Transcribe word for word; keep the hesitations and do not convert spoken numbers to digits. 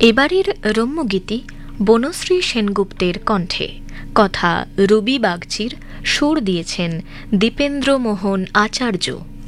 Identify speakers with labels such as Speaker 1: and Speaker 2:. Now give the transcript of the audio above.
Speaker 1: এবারের রম্যগীতি বনশ্রী সেনগুপ্তের কণ্ঠে, কথা রুবি বাগচির, সুর দিয়েছেন দীপেন্দ্র মোহন আচার্য।